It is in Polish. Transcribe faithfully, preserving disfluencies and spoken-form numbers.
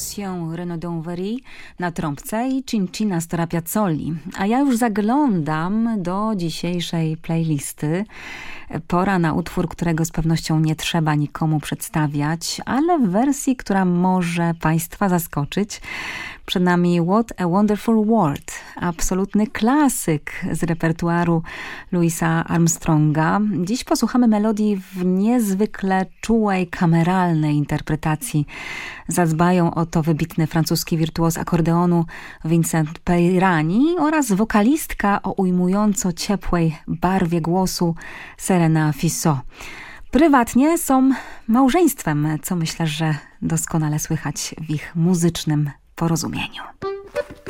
version Renaudot Very na trąbce i Cincina Astora Piazzolli. A ja już zaglądam do dzisiejszej playlisty. Pora na utwór, którego z pewnością nie trzeba nikomu przedstawiać, ale w wersji, która może Państwa zaskoczyć. Przed nami What a Wonderful World, absolutny klasyk z repertuaru Louisa Armstronga. Dziś posłuchamy melodii w niezwykle czułej, kameralnej interpretacji. Zadbają o to wybitny francuski wirtuoz akordeonu Vincent Peyrani oraz wokalistka o ujmująco ciepłej barwie głosu Serena Fissot. Prywatnie są małżeństwem, co myślę, że doskonale słychać w ich muzycznym porozumieniu.